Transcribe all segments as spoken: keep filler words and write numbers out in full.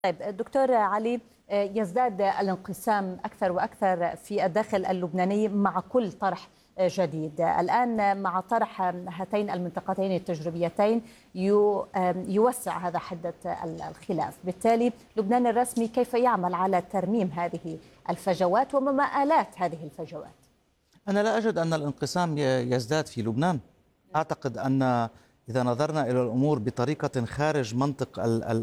طيب دكتور علي، يزداد الانقسام أكثر وأكثر في الداخل اللبناني مع كل طرح جديد. الآن مع طرح هاتين المنطقتين التجريبيتين يوسع هذا حدة الخلاف. بالتالي لبنان الرسمي كيف يعمل على ترميم هذه الفجوات وما مآلات هذه الفجوات؟ أنا لا أجد أن الانقسام يزداد في لبنان. أعتقد أن إذا نظرنا إلى الأمور بطريقة خارج منطق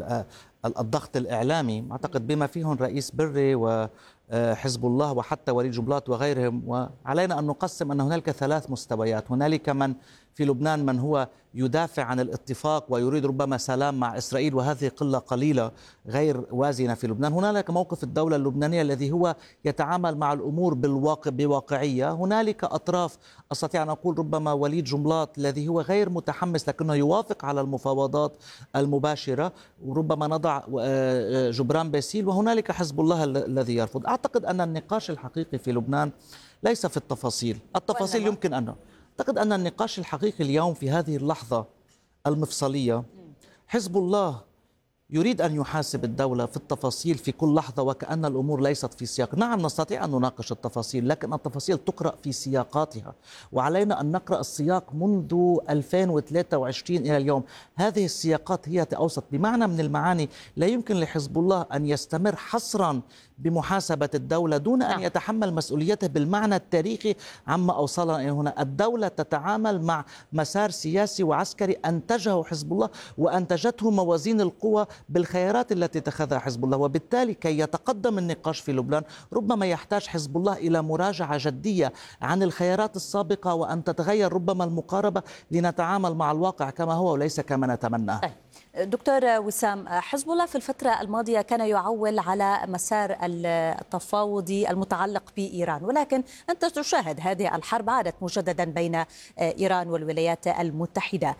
الضغط الإعلامي، أعتقد بما فيهم رئيس بري وحزب الله وحتى وليد جنبلاط وغيرهم، وعلينا أن نقسم أن هنالك ثلاث مستويات. هنالك من في لبنان من هو يدافع عن الاتفاق ويريد ربما سلام مع إسرائيل، وهذه قلة قليلة غير وازنة في لبنان. هنالك موقف الدولة اللبنانية الذي هو يتعامل مع الأمور بالواقع بواقعية. هنالك أطراف أستطيع أن أقول ربما وليد جنبلاط الذي هو غير متحمس لكنه يوافق على المفاوضات المباشرة، وربما نضع جبران باسيل، وهنالك حزب الله الذي يرفض. أعتقد أن النقاش الحقيقي في لبنان ليس في التفاصيل. التفاصيل يمكن أن أعتقد أن النقاش الحقيقي اليوم في هذه اللحظة المفصلية، حزب الله يريد أن يحاسب الدولة في التفاصيل في كل لحظة وكأن الأمور ليست في سياق. نعم نستطيع أن نناقش التفاصيل، لكن التفاصيل تقرأ في سياقاتها، وعلينا أن نقرأ السياق منذ ألفين وثلاثة وعشرين إلى اليوم. هذه السياقات هي أوسط بمعنى من المعاني. لا يمكن لحزب الله أن يستمر حصرا بمحاسبة الدولة دون أن يتحمل مسؤوليته بالمعنى التاريخي عما أوصلنا إلى هنا. الدولة تتعامل مع مسار سياسي وعسكري أنتجه حزب الله وأنتجته موازين القوى بالخيارات التي اتخذها حزب الله، وبالتالي كي يتقدم النقاش في لبنان ربما يحتاج حزب الله إلى مراجعة جدية عن الخيارات السابقة، وأن تتغير ربما المقاربة لنتعامل مع الواقع كما هو وليس كما نتمناه. دكتور وسام، حزب الله في الفترة الماضية كان يعول على مسار التفاوضي المتعلق بإيران، ولكن أنت تشاهد هذه الحرب عادت مجددا بين إيران والولايات المتحدة.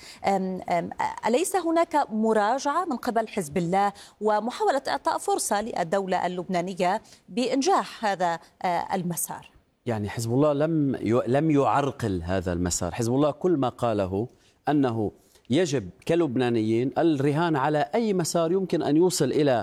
أليس هناك مراجعة من قبل حزب الله ومحاولة إعطاء فرصة للدولة اللبنانية بإنجاح هذا المسار؟ يعني حزب الله لم لم يعرقل هذا المسار. حزب الله كل ما قاله أنه يجب كلبنانيين الرهان على أي مسار يمكن أن يوصل إلى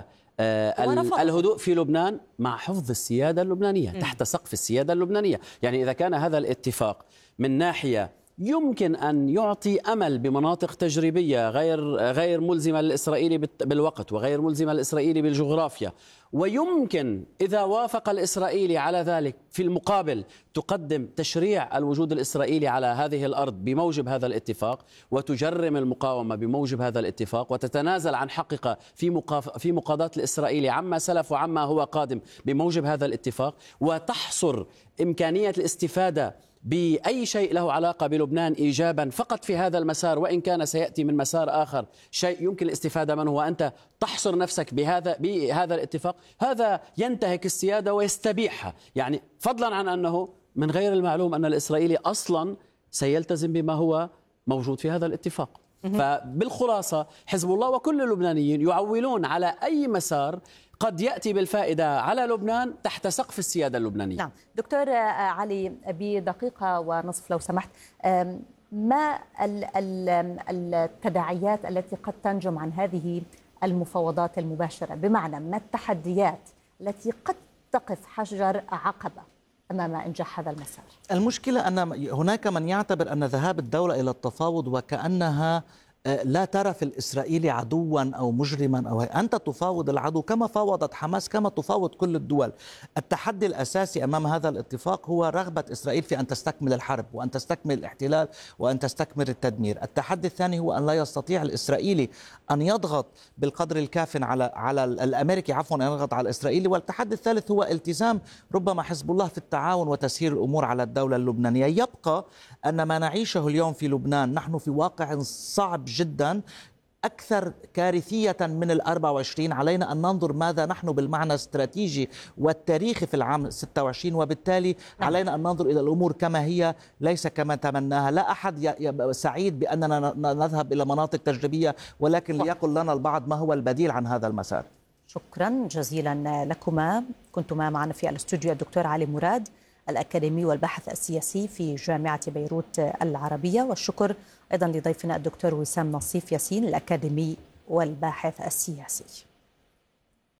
الهدوء في لبنان مع حفظ السيادة اللبنانية تحت سقف السيادة اللبنانية. يعني إذا كان هذا الاتفاق من ناحية يمكن أن يعطي أمل بمناطق تجريبية غير غير ملزمة للإسرائيلي بالوقت وغير ملزمة للإسرائيلي بالجغرافيا، ويمكن إذا وافق الإسرائيلي على ذلك في المقابل تقدم تشريع الوجود الإسرائيلي على هذه الأرض بموجب هذا الاتفاق، وتجرم المقاومة بموجب هذا الاتفاق، وتتنازل عن حقها في مقاف في مقاضاة الإسرائيلي عما سلف وعما هو قادم بموجب هذا الاتفاق، وتحصر إمكانية الاستفادة بأي شيء له علاقة بلبنان إيجابا فقط في هذا المسار، وإن كان سيأتي من مسار آخر شيء يمكن الاستفادة منه، وأنت تحصر نفسك بهذا بهذا الاتفاق. هذا ينتهك السيادة ويستبيحها، يعني فضلا عن أنه من غير المعلوم أن الإسرائيلي أصلا سيلتزم بما هو موجود في هذا الاتفاق. فبالخلاصة حزب الله وكل اللبنانيين يعولون على أي مسار قد يأتي بالفائدة على لبنان تحت سقف السيادة اللبنانية. نعم دكتور علي، بدقيقة ونصف لو سمحت، ما التداعيات التي قد تنجم عن هذه المفاوضات المباشرة؟ بمعنى ما التحديات التي قد تقف حجر عقبة أمام إنجاح هذا المسار؟ المشكلة أن هناك من يعتبر أن ذهاب الدولة إلى التفاوض وكأنها لا ترى في الإسرائيلي عدوا أو مجرما أو أنت تفاوض العدو كما فاوضت حماس، كما تفاوض كل الدول. التحدي الأساسي أمام هذا الاتفاق هو رغبة إسرائيل في أن تستكمل الحرب وأن تستكمل الاحتلال وأن تستكمل التدمير. التحدي الثاني هو أن لا يستطيع الإسرائيلي أن يضغط بالقدر الكاف على على الأمريكي عفوا أن يضغط على الإسرائيلي. والتحدي الثالث هو التزام ربما حزب الله في التعاون وتسيير الأمور على الدولة اللبنانية. يبقى أن ما نعيشه اليوم في لبنان نحن في واقع صعب جدا، أكثر كارثية من الأربع وعشرين. علينا أن ننظر ماذا نحن بالمعنى الاستراتيجي والتاريخي في العام ستة وعشرين، وبالتالي علينا أن ننظر إلى الأمور كما هي ليس كما تمناها. لا أحد سعيد بأننا نذهب إلى مناطق تجريبية، ولكن ليقل لنا البعض ما هو البديل عن هذا المسار. شكرا جزيلا لكما. كنتما معنا في الاستوديو الدكتور علي مراد الأكاديمي والباحث السياسي في جامعة بيروت العربية، والشكر أيضا لضيفنا الدكتور وسام نصيف ياسين الأكاديمي والباحث السياسي.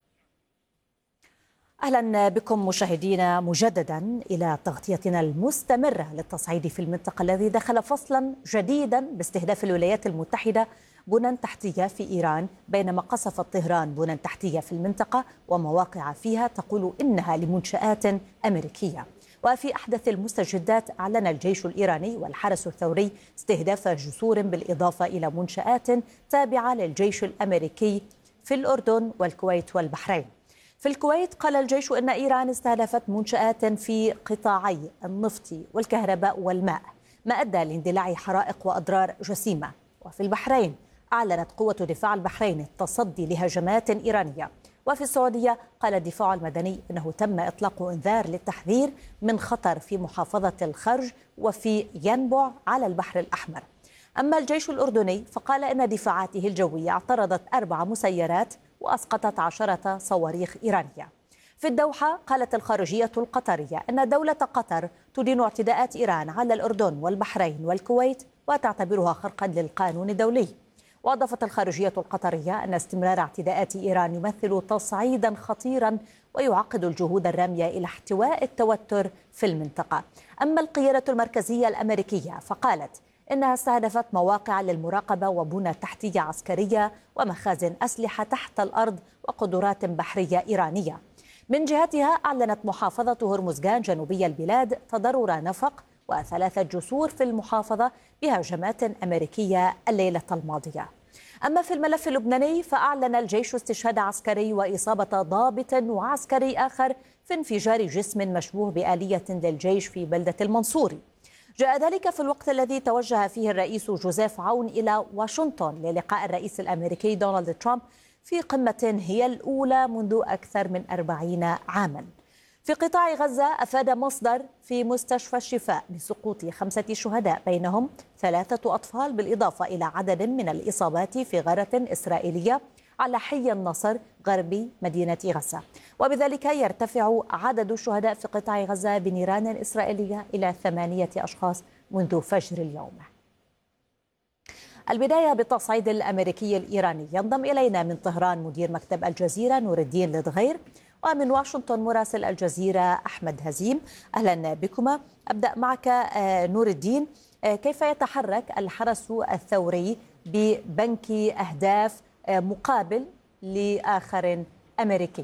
أهلا بكم مشاهدينا مجددا إلى تغطيتنا المستمرة للتصعيد في المنطقة الذي دخل فصلا جديدا باستهداف الولايات المتحدة بنى تحتية في إيران، بينما قصفت طهران بنى تحتية في المنطقة ومواقع فيها تقول إنها لمنشآت أمريكية. وفي أحدث المستجدات أعلن الجيش الإيراني والحرس الثوري استهداف جسور بالإضافة إلى منشآت تابعة للجيش الأمريكي في الأردن والكويت والبحرين. في الكويت قال الجيش إن إيران استهدفت منشآت في قطاعي النفط والكهرباء والماء، ما أدى لاندلاع حرائق وأضرار جسيمة. وفي البحرين أعلنت قوة دفاع البحرين التصدي لهجمات إيرانية. وفي السعودية قال الدفاع المدني إنه تم إطلاق إنذار للتحذير من خطر في محافظة الخرج وفي ينبع على البحر الأحمر. أما الجيش الأردني فقال إن دفاعاته الجوية اعترضت أربع مسيرات وأسقطت عشرة صواريخ إيرانية. في الدوحة قالت الخارجية القطرية أن دولة قطر تدين اعتداءات إيران على الأردن والبحرين والكويت وتعتبرها خرقا للقانون الدولي. وأضافت الخارجية القطرية أن استمرار اعتداءات إيران يمثل تصعيدا خطيرا ويعقد الجهود الرامية إلى احتواء التوتر في المنطقة. أما القيادة المركزية الأمريكية فقالت إنها استهدفت مواقع للمراقبة وبنى تحتية عسكرية ومخازن أسلحة تحت الأرض وقدرات بحرية إيرانية. من جهتها أعلنت محافظة هرمزغان جنوبي البلاد تضرر نفق وثلاثة جسور في المحافظة بهجمات أمريكية الليلة الماضية. أما في الملف اللبناني فأعلن الجيش استشهاد عسكري وإصابة ضابط وعسكري آخر في انفجار جسم مشبوه بآلية للجيش في بلدة المنصوري. جاء ذلك في الوقت الذي توجه فيه الرئيس جوزيف عون إلى واشنطن للقاء الرئيس الأمريكي دونالد ترامب في قمة هي الأولى منذ أكثر من أربعين عاما. في قطاع غزة أفاد مصدر في مستشفى الشفاء بسقوط خمسة شهداء بينهم ثلاثة أطفال بالإضافة إلى عدد من الإصابات في غارة إسرائيلية على حي النصر غربي مدينة غزة، وبذلك يرتفع عدد الشهداء في قطاع غزة بنيران إسرائيلية إلى ثمانية أشخاص منذ فجر اليوم. البداية بالتصعيد الأمريكي الإيراني. ينضم إلينا من طهران مدير مكتب الجزيرة نور الدين لدغير، ومن واشنطن مراسل الجزيرة أحمد هزيم. أهلا بكما. أبدأ معك نور الدين، كيف يتحرك الحرس الثوري ببنك أهداف مقابل لآخر أمريكي؟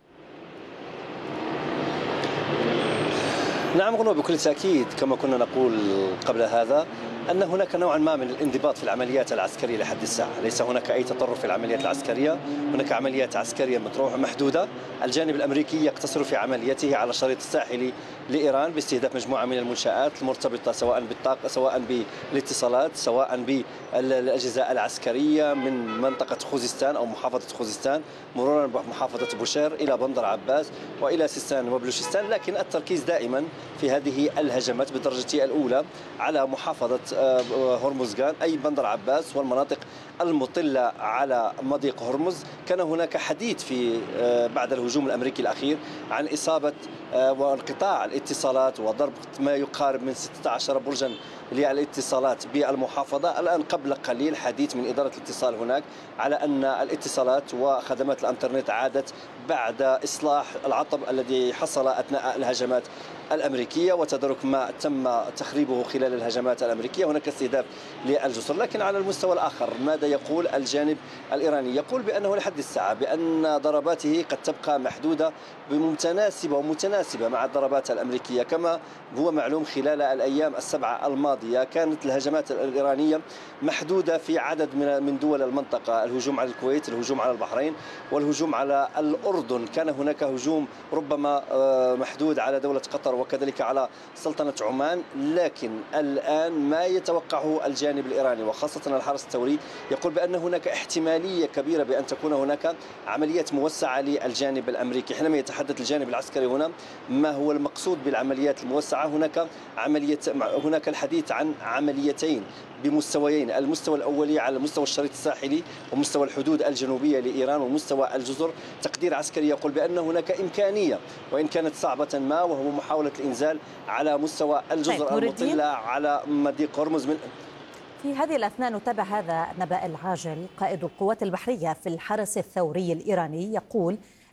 نعم غنوة، بكل تأكيد كما كنا نقول قبل هذا أن هناك نوعا ما من الانضباط في العمليات العسكرية لحد الساعة. ليس هناك أي تطرف في العمليات العسكرية، هناك عمليات عسكرية مطروحة محدودة. الجانب الأمريكي يقتصر في عمليته على الشريط الساحلي لإيران باستهداف مجموعة من المنشآت المرتبطة سواء بالطاقة سواء بالاتصالات سواء بالأجهزة العسكرية من منطقة خوزستان أو محافظة خوزستان مرورا بمحافظة بوشير إلى بندر عباس وإلى سيستان وبلوشستان. لكن التركيز دائما في هذه الهجمات بالدرجة الأولى على محافظة هرمزغان أي بندر عباس والمناطق المطلة على مضيق هرمز. كان هناك حديث في بعد الهجوم الأمريكي الأخير عن إصابة وانقطاع الاتصالات وضرب ما يقارب من ستة عشر برجا للاتصالات بالمحافظة. الآن قبل قليل حديث من إدارة الاتصال هناك على أن الاتصالات وخدمات الإنترنت عادت بعد إصلاح العطب الذي حصل أثناء الهجمات الأمريكية وتدارك ما تم تخريبه خلال الهجمات الأمريكية. هناك استهداف للجسر. لكن على المستوى الآخر ماذا يقول الجانب الإيراني؟ يقول بأنه لحد الساعة بأن ضرباته قد تبقى محدودة بمتناسبة ومتناسبة مع الضربات الأمريكية. كما هو معلوم خلال الأيام السبعة الماضية كانت الهجمات الإيرانية محدودة في عدد من دول المنطقة، الهجوم على الكويت، الهجوم على البحرين والهجوم على الأردن. كان هناك هجوم ربما محدود على دولة قطر وكذلك على سلطنة عمان. لكن الآن ما يتوقعه الجانب الإيراني وخاصة الحرس الثوري يقول بأن هناك احتمالية كبيرة بأن تكون هناك عمليات موسعة للجانب الأمريكي. حينما يتحدث الجانب العسكري هنا ما هو المقصود بالعمليات الموسعة؟ هناك عملية هناك الحديث عن عمليتين بمستويين، المستوى الأولي على مستوى الشريط الساحلي ومستوى الحدود الجنوبية لإيران ومستوى الجزر. تقدير عسكري يقول بأن هناك إمكانية وإن كانت صعبة ما وهو محاولة الإنزال على مستوى الجزر المطلة على مضيق هرمز. من في هذه الأثناء نتابع هذا النبأ العاجل. قائد القوات البحرية في الحرس الثوري الإيراني يقول